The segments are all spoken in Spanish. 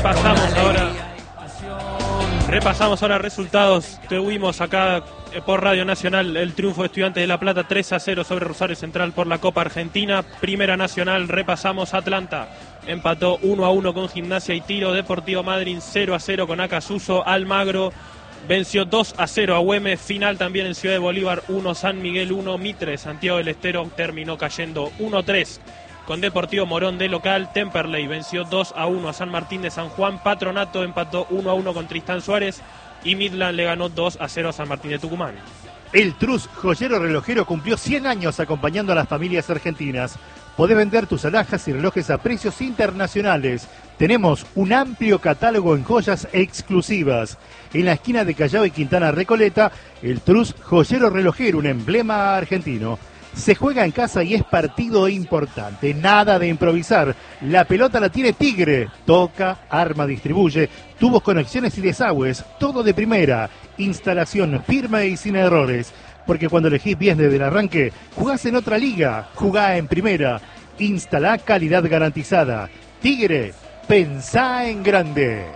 Repasamos ahora resultados. Tuvimos acá por Radio Nacional el triunfo de Estudiantes de La Plata 3-0 sobre Rosario Central por la Copa Argentina. Primera Nacional, repasamos Atlanta. Empató 1-1 con Gimnasia y Tiro. Deportivo Madryn 0-0 con Acasuso. Almagro venció 2-0 a Güemes. Final también en Ciudad de Bolívar 1, San Miguel 1, Mitre. Santiago del Estero terminó cayendo 1-3 con Deportivo Morón de local. Temperley venció 2-1 a San Martín de San Juan. Patronato empató 1-1 con Tristán Suárez. Y Midland le ganó 2-0 a San Martín de Tucumán. El Trus Joyero Relojero cumplió 100 años acompañando a las familias argentinas. Podés vender tus alhajas y relojes a precios internacionales. Tenemos un amplio catálogo en joyas exclusivas. En la esquina de Callao y Quintana Recoleta, el Trus Joyero Relojero, un emblema argentino. Se juega en casa y es partido importante, nada de improvisar. La pelota la tiene Tigre, toca, arma, distribuye, tubos, conexiones y desagües, todo de primera. Instalación firme y sin errores, porque cuando elegís bien desde el arranque, jugás en otra liga, jugá en primera. Instalá calidad garantizada. Tigre, pensá en grande.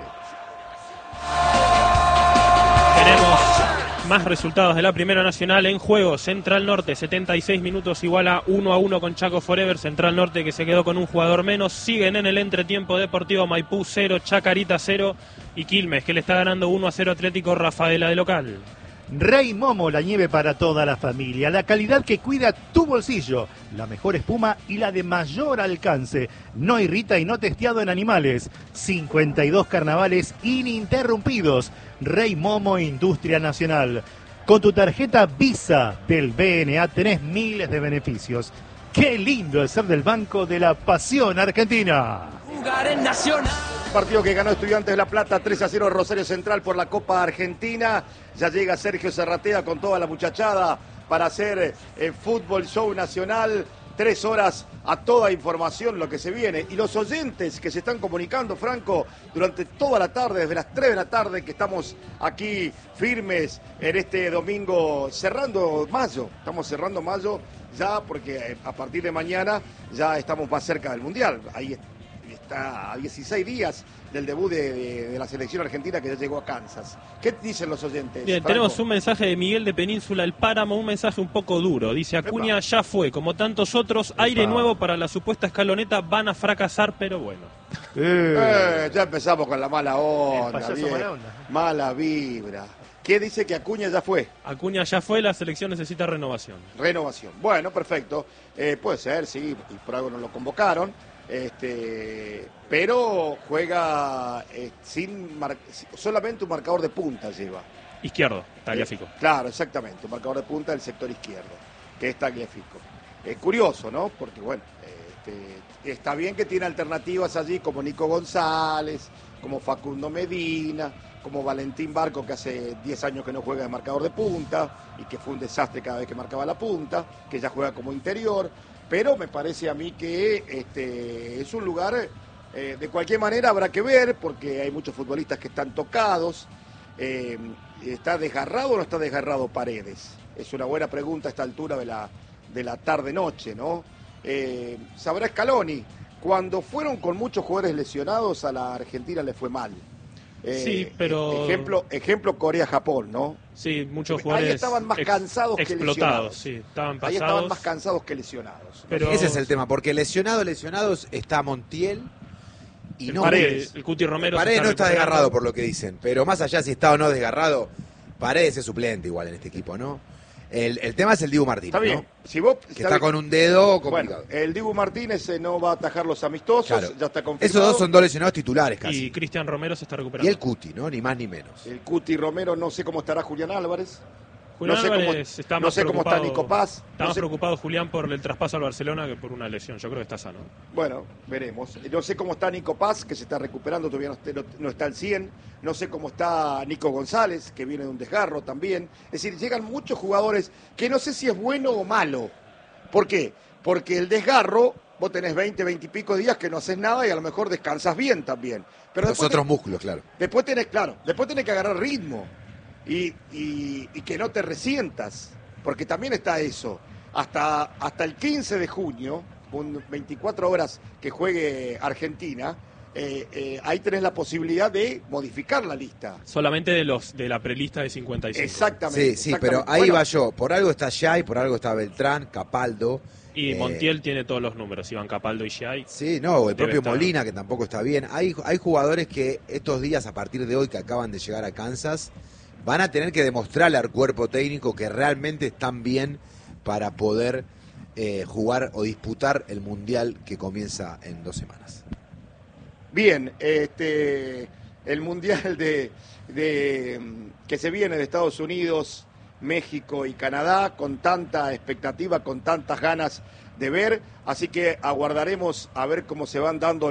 Tenemos más resultados de la Primera Nacional en juego. Central Norte, 76 minutos, igual a 1-1 con Chaco Forever. Central Norte que se quedó con un jugador menos. Siguen en el entretiempo Deportivo Maipú 0, Chacarita 0 y Quilmes que le está ganando 1-0 Atlético Rafaela de local. Rey Momo, la nieve para toda la familia, la calidad que cuida tu bolsillo, la mejor espuma y la de mayor alcance, no irrita y no testeado en animales, 52 carnavales ininterrumpidos. Rey Momo, Industria Nacional. Con tu tarjeta Visa del BNA tenés miles de beneficios. ¡Qué lindo es ser del Banco de la Pasión Argentina! Jugar en Nacional. Partido que ganó Estudiantes de La Plata 3-0 Rosario Central por la Copa Argentina. Ya llega Sergio Serratea con toda la muchachada para hacer fútbol show nacional. 3 horas a toda información, lo que se viene. Y los oyentes que se están comunicando, Franco, durante toda la tarde, desde las 3 de la tarde, que estamos aquí firmes en este domingo, cerrando mayo. Estamos cerrando mayo ya porque a partir de mañana ya estamos más cerca del Mundial. Ahí está a 16 días del debut de la selección argentina que ya llegó a Kansas. ¿Qué dicen los oyentes? Bien, Franco? tenemos un mensaje de Miguel de Península El Páramo, un mensaje un poco duro. Dice: Acuña ya fue, como tantos otros, aire nuevo para la supuesta escaloneta, van a fracasar, pero bueno. Ya empezamos con la mala onda, mala onda. Mala vibra. ¿Qué dice que Acuña ya fue? Acuña ya fue, la selección necesita renovación. Renovación. Bueno, perfecto. Puede ser, sí, y por algo no lo convocaron. Pero juega solamente un marcador de punta lleva. Izquierdo, Tagliafico. Claro, exactamente, un marcador de punta del sector izquierdo, que es Tagliafico. Es curioso, ¿no? Porque bueno, está bien que tiene alternativas allí como Nico González, como Facundo Medina, como Valentín Barco, que hace 10 años que no juega de marcador de punta y que fue un desastre cada vez que marcaba la punta, que ya juega como interior. Pero me parece a mí que es un lugar, de cualquier manera habrá que ver, porque hay muchos futbolistas que están tocados. ¿Está desgarrado o no está desgarrado Paredes? Es una buena pregunta a esta altura de la tarde-noche, ¿no? Sabrá Scaloni, cuando fueron con muchos jugadores lesionados a la Argentina le fue mal. Sí, pero... Ejemplo Corea-Japón, ¿no? Sí, muchos jugadores ahí estaban más cansados que lesionados. Sí, estaban pasados. Ahí estaban más cansados que lesionados. Pero ese es el tema, porque lesionados está Montiel y no Paredes. El Cuti Romero. Paredes no está desgarrado por lo que dicen, pero más allá si está o no desgarrado, Paredes es suplente igual en este equipo, ¿no? El tema es el Dibu Martínez, está bien. ¿no? Si vos, que está con un dedo complicado. Bueno, el Dibu Martínez no va a atajar los amistosos, claro. Ya está confirmado. Esos dos son dos lesionados titulares casi. Y Cristian Romero se está recuperando. Y el Cuti, ¿no? Ni más ni menos. El Cuti Romero, no sé cómo estará Julián Álvarez. Julián Álvarez está más no sé cómo está Nico Paz. Está más preocupado Julián por el traspaso al Barcelona que por una lesión. Yo creo que está sano. Bueno, veremos. No sé cómo está Nico Paz, que se está recuperando, todavía no está al 100. No sé cómo está Nico González, que viene de un desgarro también. Es decir, llegan muchos jugadores que no sé si es bueno o malo. ¿Por qué? Porque el desgarro, vos tenés 20 y pico días que no haces nada y a lo mejor descansas bien también. Pero los otros músculos, claro. Después tenés que agarrar ritmo. Y que no te resientas, porque también está eso. Hasta el 15 de junio, con 24 horas que juegue Argentina, ahí tenés la posibilidad de modificar la lista. Solamente de la prelista de 55. Exactamente. Sí, exactamente. pero ahí Bueno, va yo. Por algo está Shai, por algo está Beltrán, Capaldo. Y Montiel tiene todos los números, Iván Capaldo y Giai. Sí, no, el Debe propio estar. Molina, que tampoco está bien. Hay jugadores que estos días, a partir de hoy, que acaban de llegar a Kansas, van a tener que demostrarle al cuerpo técnico que realmente están bien para poder jugar o disputar el Mundial que comienza en 2 semanas. bien, el Mundial que se viene de Estados Unidos, México y Canadá, con tanta expectativa, con tantas ganas de ver, así que aguardaremos a ver cómo se van dando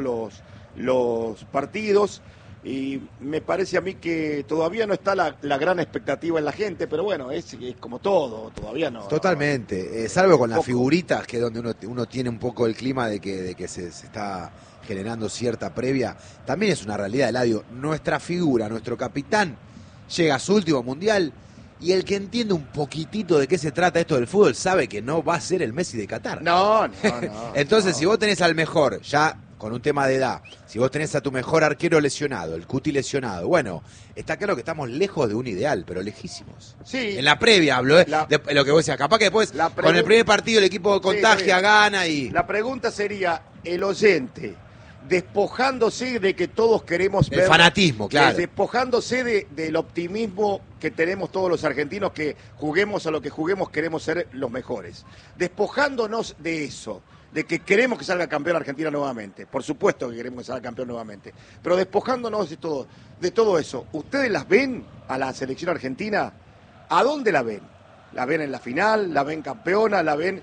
los partidos, y me parece a mí que todavía no está la gran expectativa en la gente, pero bueno, es como todo, todavía no. Totalmente, salvo con las Poco. figuritas, que es donde uno tiene un poco el clima de que se está generando cierta previa. También es una realidad, Eladio. Nuestra figura, nuestro capitán, llega a su último Mundial, y el que entiende un poquitito de qué se trata esto del fútbol sabe que no va a ser el Messi de Qatar. No. Entonces, no. si vos tenés al mejor, ya con un tema de edad, si vos tenés a tu mejor arquero lesionado, el Cuti lesionado, bueno, está claro que estamos lejos de un ideal, pero lejísimos. Sí. En la previa hablo, de lo que vos decías. Capaz que después, con el primer partido, el equipo contagia, Sí, gana y... La pregunta sería, el oyente, despojándose de que todos queremos El fanatismo, claro. Despojándose del optimismo que tenemos todos los argentinos, que juguemos a lo que juguemos, queremos ser los mejores. Despojándonos de eso, de que queremos que salga campeón Argentina nuevamente. Por supuesto que queremos que salga campeón nuevamente. Pero despojándonos de todo eso, ¿ustedes las ven a la selección argentina? ¿A dónde la ven? ¿La ven en la final? ¿La ven campeona? ¿La ven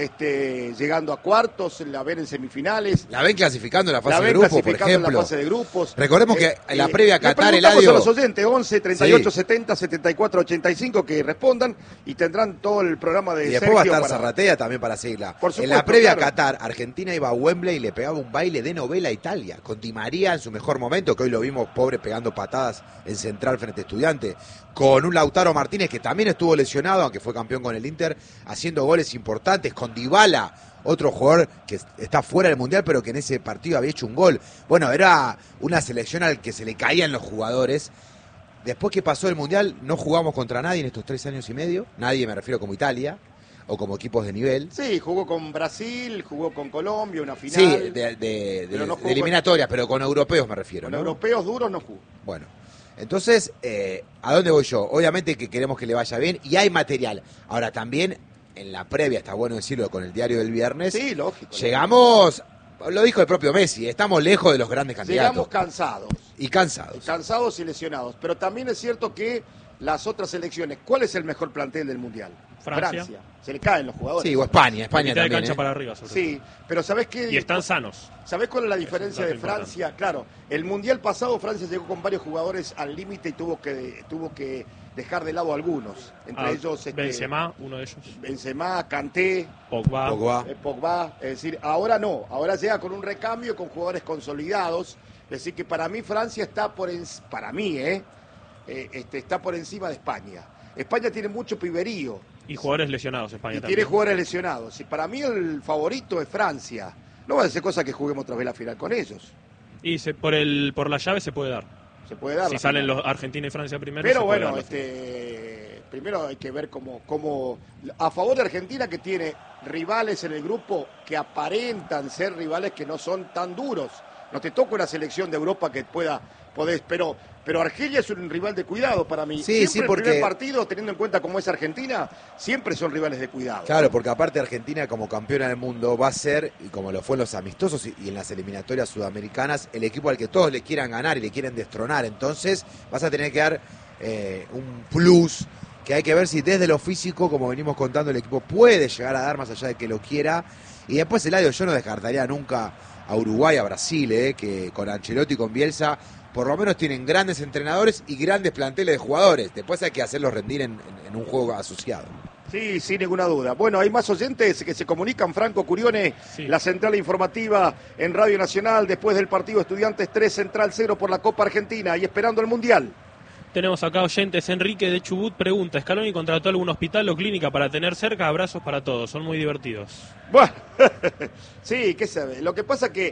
llegando a cuartos? ¿La ven en semifinales? La ven clasificando en la ¿La fase de ven grupos, por clasificando en la ejemplo. fase de grupos? Recordemos que en la previa a Qatar, le preguntamos Eladio... a los oyentes, 11 38 70 74 85, que respondan, y tendrán todo el programa de Y después va a Sergio estar Zarratea también para seguirla. Por En supuesto, la previa claro. a Qatar, Argentina iba a Wembley y le pegaba un baile de novela a Italia, con Di María en su mejor momento, que hoy lo vimos pobre pegando patadas en Central frente a Estudiantes, con un Lautaro Martínez que también estuvo lesionado, aunque fue campeón con el Inter, haciendo goles importantes, con Dybala, otro jugador que está fuera del Mundial, pero que en ese partido había hecho un gol. Bueno, era una selección al que se le caían los jugadores. Después que pasó el Mundial, no jugamos contra nadie en estos 3 años y medio. Nadie, me refiero como Italia, o como equipos de nivel. Sí, jugó con Brasil, jugó con Colombia, una final. Sí, pero no jugó de eliminatorias, pero con europeos me refiero. con ¿no? europeos duros no jugó. Bueno, entonces, ¿a dónde voy yo? Obviamente que queremos que le vaya bien y hay material. Ahora también, en la previa, está bueno decirlo con el diario del viernes, Sí, lógico. llegamos, lo dijo el propio Messi, estamos lejos de los grandes candidatos. Llegamos cansados. Y cansados. Cansados y lesionados. Pero también es cierto que las otras selecciones, ¿cuál es el mejor plantel del Mundial? Francia. Se le caen los jugadores. Sí, o España Mitad de también. cancha ¿eh? para arriba, sobre Sí, pero ¿sabés qué? todo. Y están sanos. ¿Sabés cuál es la diferencia Eso de es lo Francia? Claro, el Mundial pasado Francia llegó con varios jugadores al límite y tuvo que dejar de lado algunos. Entre ellos Benzema, uno de ellos. Benzema, Kanté, Pogba. Pogba. Es decir, ahora no, ahora llega con un recambio, con jugadores consolidados. Es decir, que para mí Francia está está por encima de España. España tiene mucho piberío Y jugadores lesionados, España y también. tiene jugadores lesionados. Y para mí el favorito es Francia. No va a ser cosa que juguemos otra vez la final con ellos. Y por la llave se puede dar. Se puede dar. Si la salen final. los Argentina y Francia primero. Pero se puede bueno, dar la primero hay que ver cómo a favor de Argentina, que tiene rivales en el grupo que aparentan ser rivales que no son tan duros. No te toca una selección de Europa que podés, pero Argelia es un rival de cuidado para mí. Sí, Siempre porque- el primer partido, teniendo en cuenta cómo es Argentina, siempre son rivales de cuidado. Claro, porque aparte Argentina como campeona del mundo va a ser, y como lo fue en los amistosos y en las eliminatorias sudamericanas, el equipo al que todos le quieran ganar y le quieren destronar. Entonces vas a tener que dar un plus que hay que ver si desde lo físico, como venimos contando, el equipo puede llegar a dar más allá de que lo quiera. Y después, Eladio, yo no descartaría nunca a Uruguay, a Brasil, que con Ancelotti y con Bielsa por lo menos tienen grandes entrenadores y grandes planteles de jugadores. Después hay que hacerlos rendir en un juego asociado. Sí, sin ninguna duda. Bueno, hay más oyentes que se comunican. Franco Curione, Sí. la central informativa en Radio Nacional, después del partido Estudiantes 3, Central 0 por la Copa Argentina y esperando el Mundial. Tenemos acá oyentes. Enrique de Chubut pregunta: ¿Scaloni contrató algún hospital o clínica para tener cerca? Abrazos para todos, son muy divertidos. Bueno, sí, qué sabe. Lo que pasa que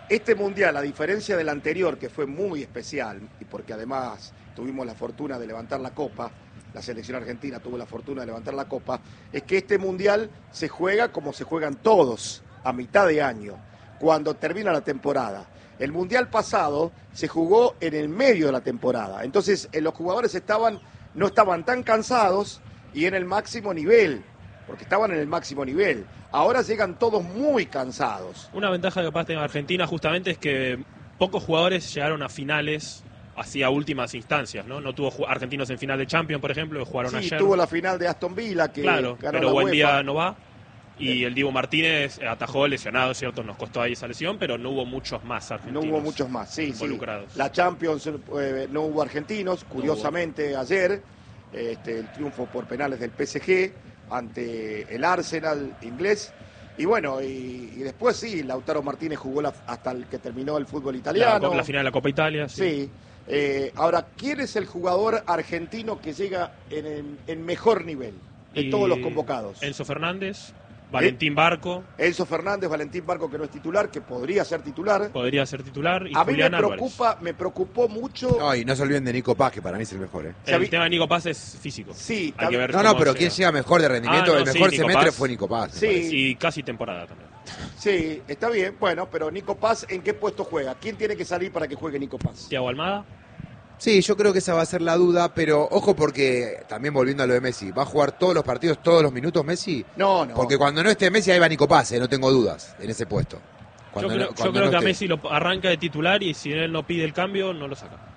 Este mundial, a diferencia del anterior, que fue muy especial, y porque además tuvimos la fortuna de levantar la copa, la selección argentina tuvo la fortuna de levantar la copa, es que este mundial se juega como se juegan todos, a mitad de año, cuando termina la temporada. El mundial pasado se jugó en el medio de la temporada, entonces los jugadores no estaban tan cansados y en el máximo nivel, porque estaban en el máximo nivel. Ahora llegan todos muy cansados. Una ventaja que pasa en Argentina justamente es que pocos jugadores llegaron a finales hacia últimas instancias, ¿no? No tuvo argentinos en final de Champions, por ejemplo, que jugaron ayer. Sí, tuvo la final de Aston Villa, que claro, ganó pero la Buendía UEFA. no va. Y el Dibu Martínez atajó lesionado, ¿cierto? Nos costó ahí esa lesión, pero no hubo muchos más argentinos. No hubo muchos más, sí, involucrados. sí. La Champions no hubo argentinos, curiosamente ayer, el triunfo por penales del PSG ante el Arsenal inglés. Y bueno, y después sí, Lautaro Martínez jugó hasta el que terminó el fútbol italiano. La final de la Copa Italia, sí. Sí. Ahora, ¿quién es el jugador argentino que llega en mejor nivel de todos los convocados? Enzo Fernández, Valentín Barco. Enzo Fernández, Valentín Barco, que no es titular, que podría ser titular. Podría ser titular. Y a mí Julián Álvarez. me preocupó mucho. No, y no se olviden de Nico Paz, que para mí es el mejor, ¿eh? El tema de Nico Paz es físico. Sí, hay que ver no, pero llega. ¿quién llega mejor de rendimiento? El mejor Nico semestre Paz. fue Nico Paz. Sí. Y casi temporada también. Sí, está bien. Bueno, pero Nico Paz, ¿en qué puesto juega? ¿Quién tiene que salir para que juegue Nico Paz? Thiago Almada. Sí, yo creo que esa va a ser la duda, pero ojo porque, también volviendo a lo de Messi, ¿va a jugar todos los partidos, todos los minutos Messi? No. Porque cuando no esté Messi, ahí va Nico Paz, no tengo dudas en ese puesto. Yo creo que a Messi lo arranca de titular y si él no pide el cambio, no lo saca.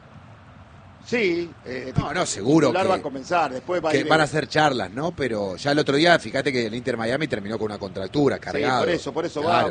Sí. Seguro titular que, va a comenzar, después va a que ir... van a hacer charlas, ¿no? Pero ya el otro día, fíjate que el Inter Miami terminó con una contractura, cargado. Sí, por eso claro.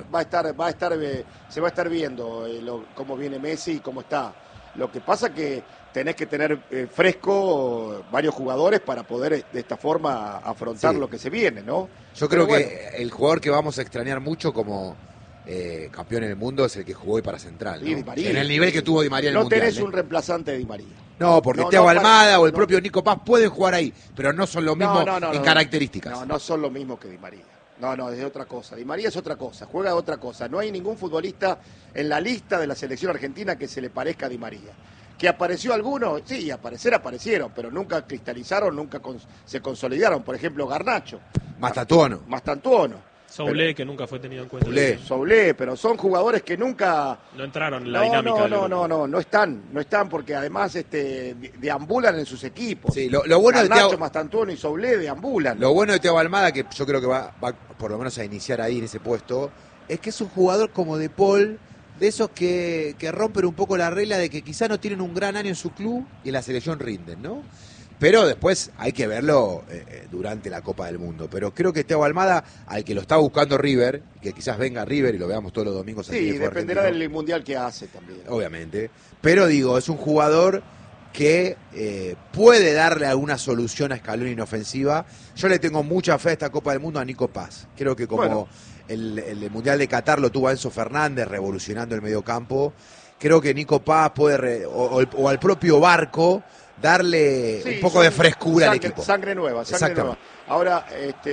se va a estar viendo cómo viene Messi y cómo está. Lo que pasa que tenés que tener fresco varios jugadores para poder de esta forma afrontar lo que se viene, ¿no? Yo creo que el jugador que vamos a extrañar mucho como campeón en el mundo es el que jugó hoy para Central, ¿no? Di María. En el nivel que tuvo Di María en el No Mundial. tenés un reemplazante de Di María. No, porque Thiago Almada o el propio Nico Paz pueden jugar ahí, pero no son lo mismo en características. No son lo mismo que Di María. No, es otra cosa. Di María es otra cosa, juega otra cosa. No hay ningún futbolista en la lista de la selección argentina que se le parezca a Di María. ¿Que apareció alguno? Sí, aparecieron, pero nunca cristalizaron, nunca se consolidaron. Por ejemplo, Garnacho. Mastantuono. Soulé, que nunca fue tenido en cuenta. Soulé, pero son jugadores que nunca... No entraron en la dinámica. No están porque además deambulan en sus equipos. Sí, lo bueno de Garnacho, Mastantuono y Soulé deambulan. Lo bueno de Thiago Almada, que yo creo que va por lo menos a iniciar ahí en ese puesto, es que es un jugador como De Paul, de esos que rompen un poco la regla de que quizá no tienen un gran año en su club y en la selección rinden, ¿no? Pero después hay que verlo durante la Copa del Mundo. Pero creo que Thiago Almada, al que lo está buscando River, que quizás venga River y lo veamos todos los domingos. Sí, dependerá del mundial que hace también. Obviamente. Pero digo, es un jugador que puede darle alguna solución a Scaloni en ofensiva. Yo le tengo mucha fe a esta Copa del Mundo a Nico Paz. Creo que como el Mundial de Qatar lo tuvo a Enzo Fernández revolucionando el mediocampo, creo que Nico Paz puede, o al propio Barco, darle un poco de frescura al equipo. Sangre nueva. Ahora,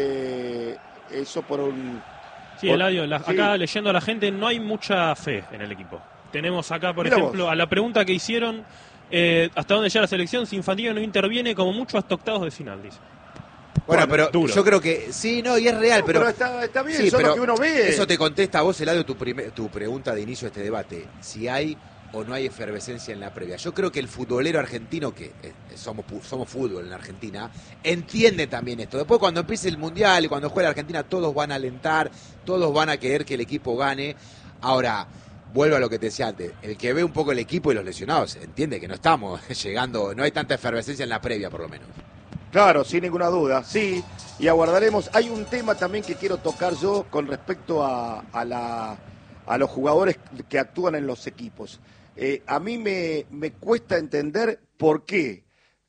eso por un... Sí, Eladio, acá leyendo a la gente, no hay mucha fe en el equipo. Tenemos acá, por ejemplo, a la pregunta que hicieron, ¿hasta dónde llega la selección? Si Infantino no interviene, como mucho hasta octavos de final, dice. Bueno, pero duro. Yo creo que sí, y es real, pero está bien, eso es lo que uno ve. Eso te contesta a vos, Eladio, tu pregunta de inicio de este debate. Si hay o no hay efervescencia en la previa. Yo creo que el futbolero argentino, que somos fútbol en la Argentina, entiende también esto. Después cuando empiece el Mundial y cuando juegue la Argentina, todos van a alentar, todos van a querer que el equipo gane. Ahora, vuelvo a lo que te decía antes, el que ve un poco el equipo y los lesionados, entiende que no estamos llegando, no hay tanta efervescencia en la previa por lo menos. Claro, sin ninguna duda, sí, y aguardaremos. Hay un tema también que quiero tocar yo con respecto a los jugadores que actúan en los equipos. A mí me cuesta entender por qué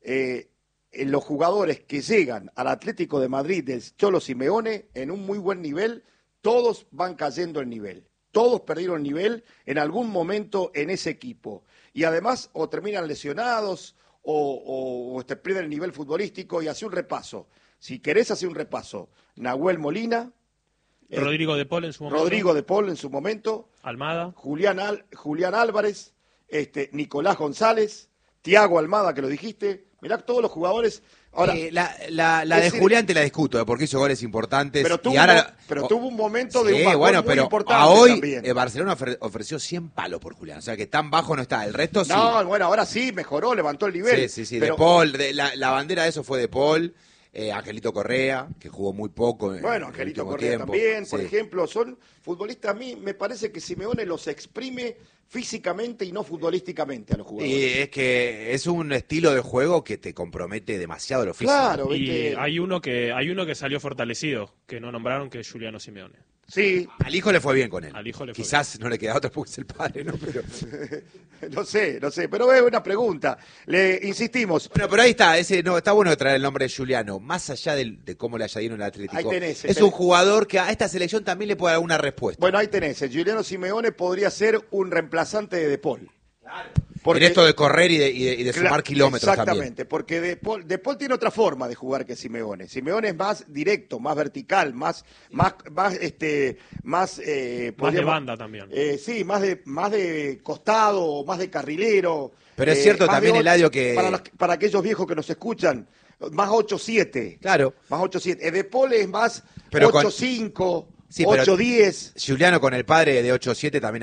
los jugadores que llegan al Atlético de Madrid del Cholo Simeone en un muy buen nivel, todos van cayendo el nivel. Todos perdieron el nivel en algún momento en ese equipo. Y además o terminan lesionados o pierden el nivel futbolístico. Y hace un repaso. Si querés hacer un repaso, Nahuel Molina, Rodrigo De Paul en su momento. Rodrigo De Paul en su momento. Almada. Julián Álvarez, Nicolás González, Tiago Almada, que lo dijiste. Mirá todos los jugadores. Ahora, la de Julián te la discuto, porque hizo goles importantes. Pero tuvo, y ahora, tuvo un momento de un bajón bueno, muy pero importante a hoy también. Barcelona ofreció 100 palos por Julián. O sea que tan bajo no está. El resto sí. No, bueno, ahora sí, mejoró, levantó el nivel. Sí. Pero, De Paul, la bandera de eso fue De Paul. Angelito Correa, que jugó muy poco. Bueno, Angelito Correa también, por ejemplo, son futbolistas. A mí me parece que Simeone los exprime físicamente y no futbolísticamente a los jugadores. Y es que es un estilo de juego que te compromete demasiado lo físico. Claro, Y ¿viste? hay uno que salió fortalecido, que no nombraron, que es Giuliano Simeone. Sí, Al hijo le fue bien con él. Al hijo le fue Quizás no le queda otra porque es el padre, ¿no? Pero... no sé, pero es una pregunta. Le insistimos. Bueno, pero ahí está, está bueno traer el nombre de Giuliano, más allá de cómo le haya ido en el Atlético. Ahí tenés, es un jugador que a esta selección también le puede dar una respuesta. Bueno, ahí tenés. El Giuliano Simeone podría ser un reemplazante de De Paul. Claro. En esto de correr y de sumar kilómetros exactamente, también. porque De Paul tiene otra forma de jugar que Simeone. Simeone es más directo, más vertical, más de banda también. Sí, más de costado, más de carrilero. Pero es cierto más también, de Eladio, que... Para aquellos viejos que nos escuchan, más 8-7. Claro. Más 8-7. De Paul es más Pero 8-5, Sí, pero 8-10. Giuliano con el padre de 8-7 también